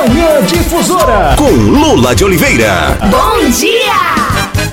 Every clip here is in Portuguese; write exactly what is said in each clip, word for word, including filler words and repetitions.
Manhã Difusora com Lula de Oliveira. Bom dia!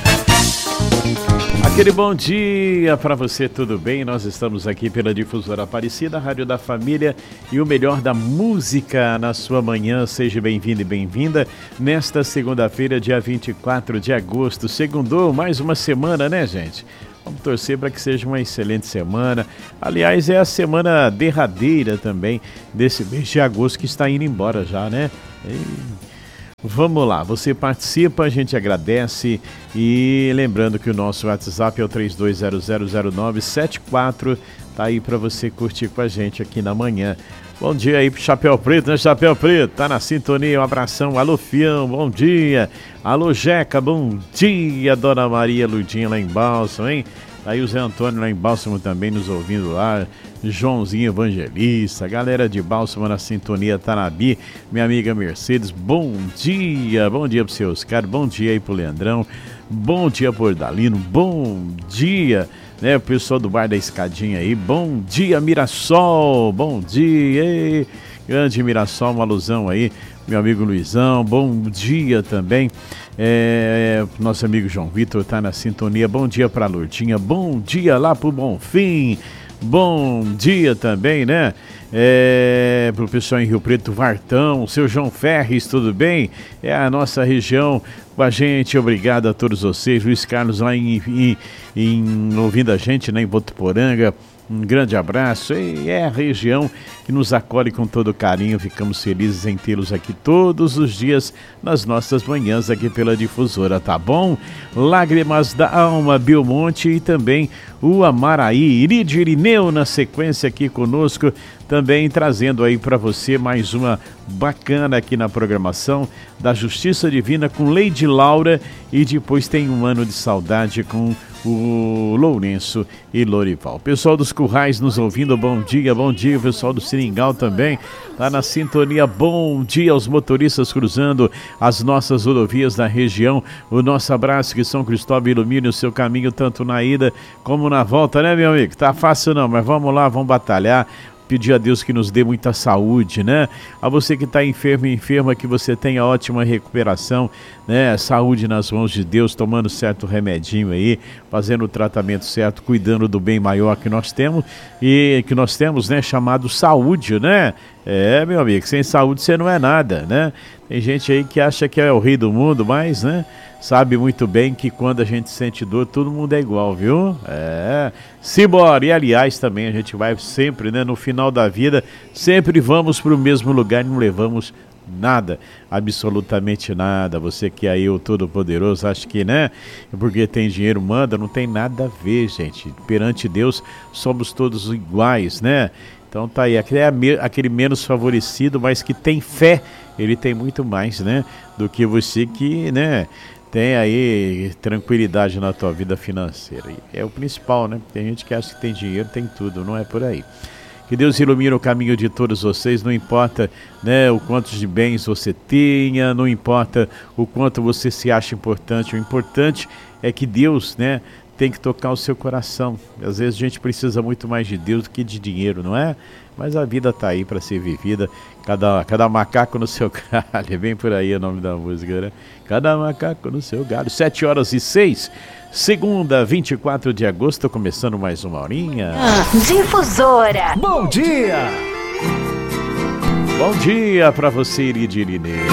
Aquele bom dia para você, tudo bem? Nós estamos aqui pela Difusora Aparecida, Rádio da Família e o melhor da música na sua manhã. Seja bem-vindo e bem-vinda nesta segunda-feira, dia vinte e quatro de agosto. Segundou, mais uma semana, né, gente? Vamos torcer para que seja uma excelente semana. Aliás, é a semana derradeira também desse mês de agosto que está indo embora já, né? E... Vamos lá, você participa, a gente agradece e lembrando que o nosso WhatsApp é o três dois zero zero zero nove sete quatro, tá aí para você curtir com a gente aqui na manhã. Bom dia aí pro Chapéu Preto, né, Chapéu Preto? Tá na sintonia, um abração. Alô, Fião, bom dia. Alô, Jeca, bom dia. Dona Maria Ludinha lá em Bálsamo, hein? Aí o Zé Antônio lá em Bálsamo também nos ouvindo lá. Joãozinho Evangelista, galera de Bálsamo na sintonia, Tanabi, minha amiga Mercedes, bom dia, bom dia pro seu Oscar, bom dia aí pro Leandrão, bom dia pro Ordalino, bom dia, né, o pessoal do Bar da Escadinha aí, bom dia Mirassol, bom dia, ei, grande Mirassol, uma alusão aí, meu amigo Luizão, bom dia também, é, nosso amigo João Vitor tá na sintonia, bom dia pra Lourdinha, bom dia lá pro Bonfim. Bom dia também, né? É, pro pessoal em Rio Preto, Vartão, seu João Ferres, tudo bem? É a nossa região com a gente, obrigado a todos vocês. Luiz Carlos lá em, em, em ouvindo a gente, né, em Votuporanga. Um grande abraço, e é a região que nos acolhe com todo carinho, ficamos felizes em tê-los aqui todos os dias nas nossas manhãs aqui pela Difusora, tá bom? Lágrimas da Alma, Belmonte e também o Amaraí, Iridio Irineu na sequência aqui conosco, também trazendo aí para você mais uma bacana aqui na programação da Justiça Divina com Lady Laura e depois tem Um Ano de Saudade com o Lourenço e Lorival. Pessoal dos Currais nos ouvindo, bom dia, bom dia. O pessoal do Seringal também tá na sintonia, bom dia aos motoristas cruzando as nossas rodovias da região. O nosso abraço, que São Cristóvão ilumine o seu caminho tanto na ida como na volta, né, meu amigo? Tá fácil não, mas vamos lá, vamos batalhar. Pedir a Deus que nos dê muita saúde, né? A você que está enfermo e enferma, que você tenha ótima recuperação, né? Saúde nas mãos de Deus, tomando certo remedinho aí, fazendo o tratamento certo, cuidando do bem maior que nós temos e que nós temos, né? Chamado saúde, né? É, meu amigo, sem saúde você não é nada, né? Tem gente aí que acha que é o rei do mundo, mas, né? Sabe muito bem que quando a gente sente dor, todo mundo é igual, viu? É, simbora! E aliás também a gente vai sempre, né? No final da vida, sempre vamos para o mesmo lugar e não levamos nada, absolutamente nada. Você que é aí o Todo-Poderoso, acha que, né? Porque tem dinheiro, manda, não tem nada a ver, gente. Perante Deus, somos todos iguais, né? Então tá aí, aquele, é aquele menos favorecido, mas que tem fé, ele tem muito mais, né? Do que você que, né? Tem aí tranquilidade na tua vida financeira. É o principal, né? Tem gente que acha que tem dinheiro, tem tudo, não é por aí. Que Deus ilumine o caminho de todos vocês, não importa, né, o quanto de bens você tenha, não importa o quanto você se acha importante, o importante é que Deus, né, tem que tocar o seu coração. Às vezes a gente precisa muito mais de Deus do que de dinheiro, não é? Mas a vida tá aí para ser vivida, cada, cada macaco no seu galho, é bem por aí o nome da música, né? Cada macaco no seu galho, sete horas e seis, segunda, vinte e quatro de agosto, começando mais uma horinha. Difusora. Bom dia! Bom dia para você, Iridio Irineu.